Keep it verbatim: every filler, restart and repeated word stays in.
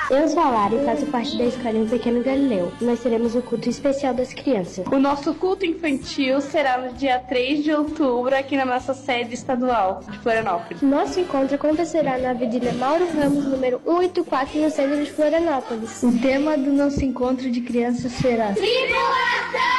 Eu sou a Lara e faço parte da Escolinha Pequeno Galileu. Nós teremos o culto especial das crianças. O nosso culto infantil será no dia três de outubro, aqui na nossa sede estadual de Florianópolis. Nosso encontro acontecerá na Avenida Mauro Ramos, número cento e oitenta e quatro, no centro de Florianópolis. O tema do nosso encontro de crianças será Tribulação!